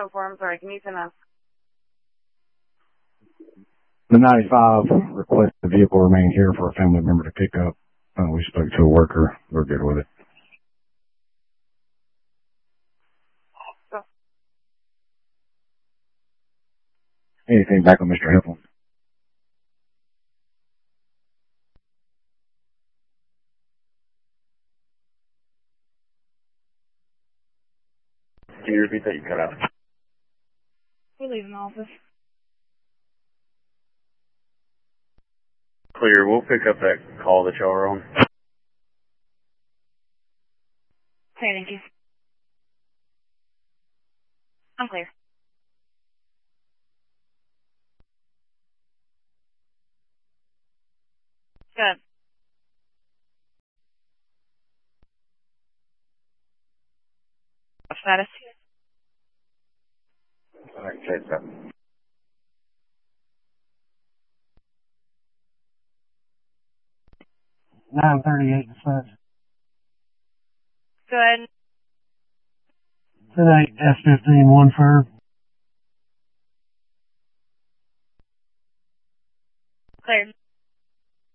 for? I'm sorry, can you send us? The 95 request the vehicle remain here for a family member to pick up. We spoke to a worker. We're good with it. Go. Anything back on Mr. Hempel? Can you repeat that? You cut out. We're leaving the office. Clear. We'll pick up that call that y'all are on. Okay, thank you. I'm clear. Good. What status? All right, check that. 938 dispatch. Good. Tonight, S15 one for. Clear.